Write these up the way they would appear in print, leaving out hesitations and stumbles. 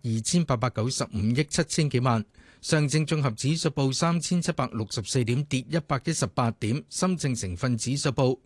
2,895億7千幾萬。上證綜合指數報3,764點，跌118點。深證成分指數報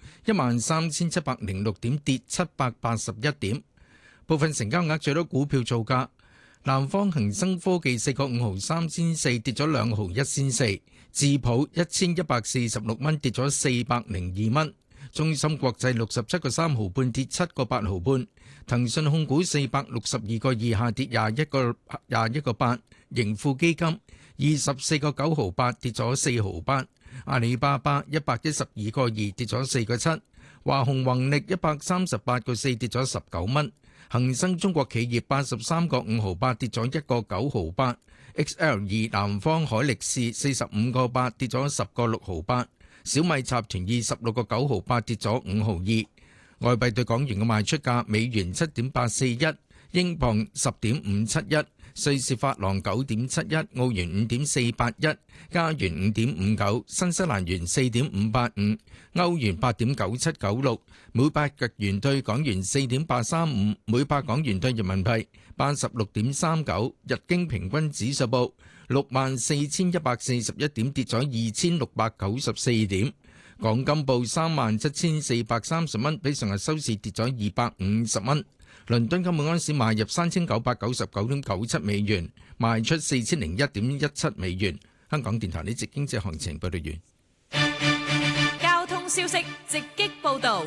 13,706點，跌781點。部分成交額最多股票造價：南方恒生科技4個5毫3仙4，跌咗2毫1仙4；智普1146蚊，跌咗402蚊；中芯國際67個3毫半，跌7個8毫半；騰訊控股462個2，下跌21個8；盈富基金24個9毫8，跌咗4毫8；阿里巴巴112個2，跌咗4個7；華虹宏力138個4，跌咗19蚊；恒生中國企業83個5毫8，跌咗1個9毫8； XL2 南方海力士45個8，跌咗10個6毫8；小米集團26個9毫8，跌咗5毫2。外幣對港元嘅賣出價：美元7.841，英鎊10.571，瑞士法郎9.71，澳元5.481，加元5.59，新西蘭元4.585，歐元8.9796，每百日元對港元4.835，每百港元對人民幣86.39。日經平均指數報64,141點，跌咗2,694點。港金報37,430蚊，比上日收市跌咗250蚊。倫敦金每安士買入3,999.97美元，賣出4,001.17美元。香港電台呢節經濟行情報道完。 交通消息直擊報導。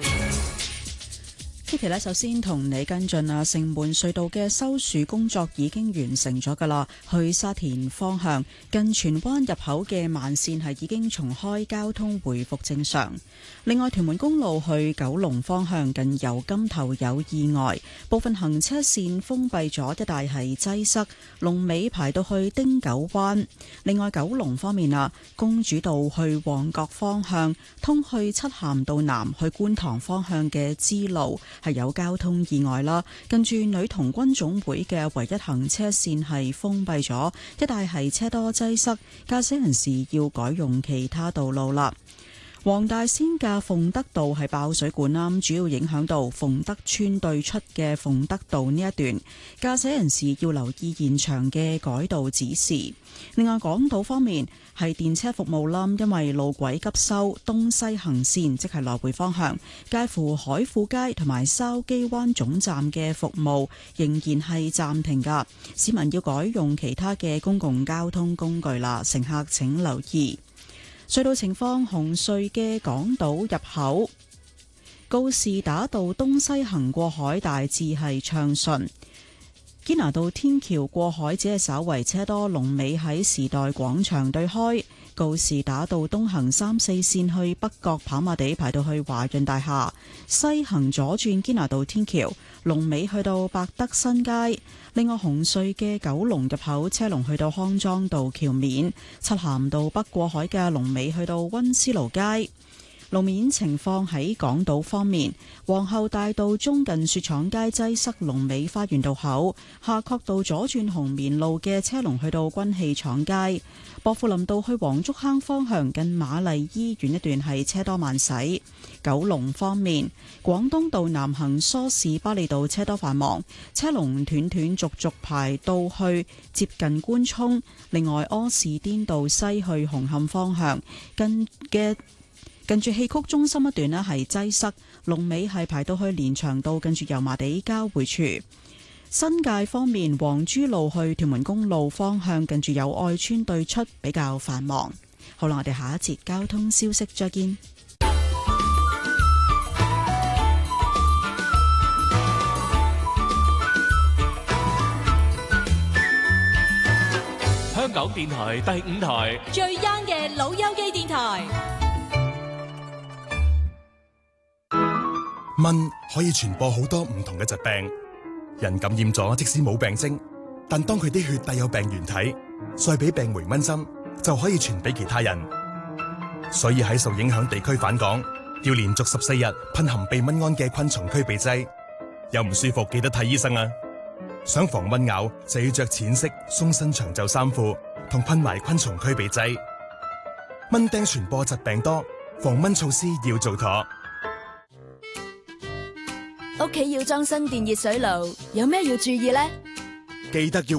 Kitty 咧，首先同你跟進啊，城門隧道嘅收樹工作已經完成咗㗎啦。去沙田方向近荃灣入口嘅慢線係已經重開，交通回復正常。另外，屯門公路去九龍方向近油柑頭有意外，部分行車線封閉咗，一帶係擠塞，龍尾排到去汀九灣。另外，九龍方面啊，公主道去旺角方向通去漆咸道南去觀塘方向嘅支路係有交通意外啦，近住女童軍總會嘅唯一行車線係封閉咗，一帶係車多擠塞，駕駛人士要改用其他道路啦。黃大仙嘅鳳德道係爆水管啦，主要影響到鳳德村對出嘅鳳德道呢一段，駕駛人士要留意現場嘅改道指示。另外，港島方面係電車服務啦，因為路軌急修，東西行線即係來回方向，介乎海富街同埋筲箕灣總站嘅服務仍然係暫停㗎，市民要改用其他嘅公共交通工具啦，乘客請留意。隧道情況：紅隧嘅港島入口告士打道東西行過海大致係暢順，堅拿道天橋過海只係稍為車多，龍尾喺時代廣場對開。告士打道東行3、4線去北角跑馬地排到去華潤大廈，西行左轉堅拿道天橋，龍尾去到百德新街。另外，紅隧嘅九龍入口車龍去到康莊道橋面，漆咸道北過海嘅龍尾去到溫思勞街。路面情況喺港島方面，皇后大道中近雪廠街擠塞，龍尾花園道口；夏慤道左轉紅棉路嘅車龍去到軍器廠街。薄扶林道去黃竹坑方向近瑪麗醫院一段係車多慢駛。九龍方面，廣東道南行梳士巴利道車多繁忙，車龍斷斷續續排到去接近官涌。另外，柯士甸道西去紅磡方向近住戲曲中心一段呢係擠塞，龍尾係排到去連翔道近住油麻地交匯處。新界方面，黃珠路去屯門公路方向近住友愛邨對出比較繁忙。好啦，我哋下一節交通消息再見。 香港電台第5台最 young 嘅老友記電台。 蚊可以傳播好多唔同嘅疾病，人感染咗即使冇病徵，但當佢啲血帶有病原體，再俾病媒蚊針，就可以傳俾其他人。所以喺受影響地區返港，要連續14日噴含避蚊胺嘅昆蟲驅避劑。有唔舒服記得睇醫生啊！想防蚊咬就要着淺色鬆身長袖衫褲，同噴埋昆蟲驅避劑。蚊叮傳播疾病多，防蚊措施要做妥。 屋企要裝新電熱水爐，有咩要注意呢？ 記得要